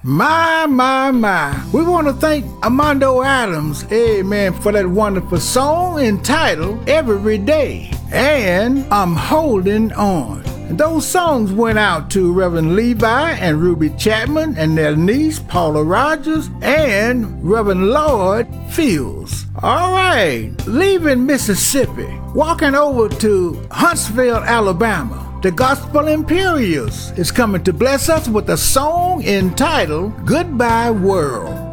My. We want to thank Armando Adams, amen, for that wonderful song entitled Every Day and I'm Holding On. And those songs went out to Reverend Levi and Ruby Chapman and their niece Paula Rogers and Reverend Lloyd Fields. All right, leaving Mississippi, walking over to Huntsville, Alabama. The Gospel Imperials is coming to bless us with a song entitled Goodbye World.